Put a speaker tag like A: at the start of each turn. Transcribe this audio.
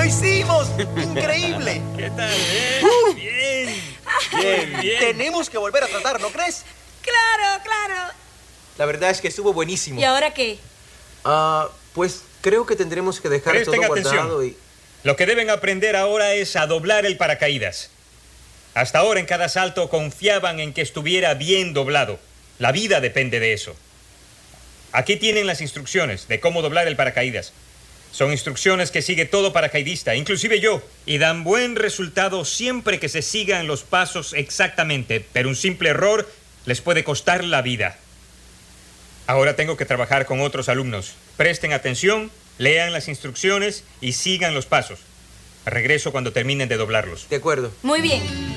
A: hicimos! ¡Increíble!
B: ¿Qué tal? Bien. Bien.
A: Tenemos que volver a tratar, ¿no crees?
C: Claro, claro.
D: La verdad es que estuvo buenísimo.
C: ¿Y ahora qué?
D: Pues creo que tendremos que dejar
B: Presten
D: todo
B: atención.
D: guardado y...
B: Lo que deben aprender ahora es a doblar el paracaídas. Hasta ahora en cada salto confiaban en que estuviera bien doblado. La vida depende de eso. Aquí tienen las instrucciones de cómo doblar el paracaídas. Son instrucciones que sigue todo paracaidista, inclusive yo, y dan buen resultado siempre que se sigan los pasos exactamente, pero un simple error les puede costar la vida. Ahora tengo que trabajar con otros alumnos. Presten atención, lean las instrucciones y sigan los pasos. Regreso cuando terminen de doblarlos.
D: De acuerdo.
C: Muy bien.